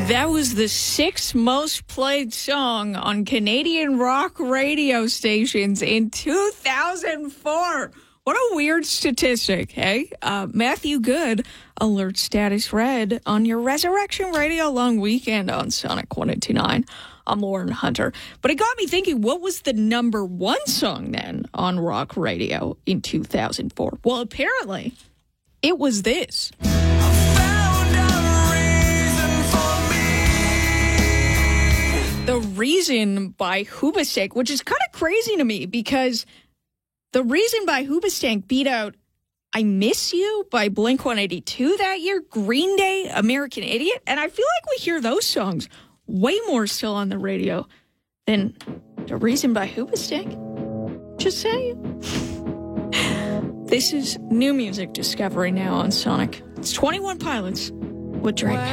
That was the 6th most played song on Canadian rock radio stations in 2004. What a weird statistic, hey? Matthew Good, Alert Status Red on your Resurrection Radio long weekend on Sonic 102.9. I'm Lauren Hunter. But it got me thinking, what was the number one song then on rock radio in 2004? Well, apparently, it was this. The Reason by Hoobastank, which is kind of crazy to me because The Reason by Hoobastank beat out I Miss You by Blink-182 that year, Green Day, American Idiot, and I feel like we hear those songs way more still on the radio than The Reason by Hoobastank. Just saying. This is new music discovery now on Sonic. It's 21 Pilots with Drake.